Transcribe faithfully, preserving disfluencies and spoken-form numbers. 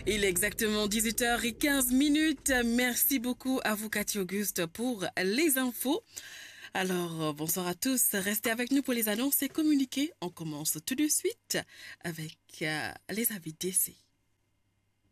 Il est exactement dix-huit heures quinze. Merci beaucoup à vous, Cathy Auguste, pour les infos. Alors, bonsoir à tous. Restez avec nous pour les annonces et communiquer. On commence tout de suite avec euh, les avis d'essai.